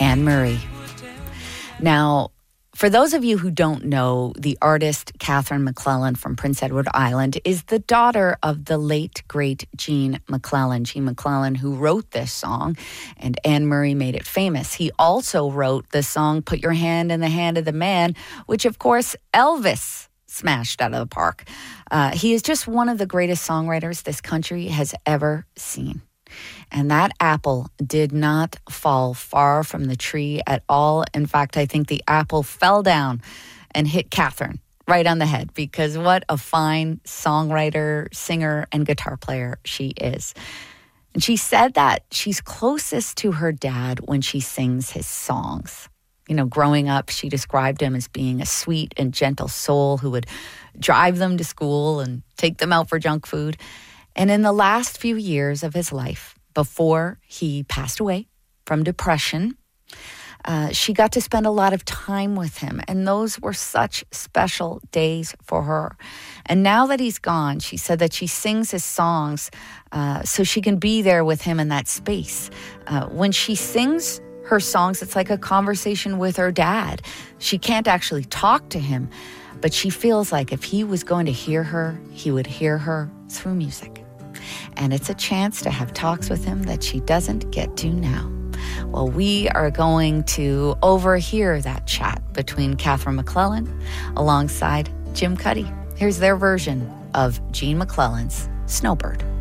Anne Murray. Now, for those of you who don't know, the artist Catherine McClellan from Prince Edward Island is the daughter of the late, great Gene McClellan. Gene McClellan, who wrote this song, and Anne Murray made it famous. He also wrote the song Put Your Hand in the Hand of the Man, which, of course, Elvis smashed out of the park. He is just one of the greatest songwriters this country has ever seen. And that apple did not fall far from the tree at all. In fact, I think the apple fell down and hit Catherine right on the head, because what a fine songwriter, singer, and guitar player she is. And she said that she's closest to her dad when she sings his songs. You know, growing up, she described him as being a sweet and gentle soul who would drive them to school and take them out for junk food. And in the last few years of his life, before he passed away from depression, she got to spend a lot of time with him. And those were such special days for her. And now that he's gone, she said that she sings his songs so she can be there with him in that space. When she sings her songs, it's like a conversation with her dad. She can't actually talk to him, but she feels like if he was going to hear her, he would hear her through music. And it's a chance to have talks with him that she doesn't get to now. Well, we are going to overhear that chat between Catherine McClellan alongside Jim Cuddy. Here's their version of Gene McClellan's Snowbird.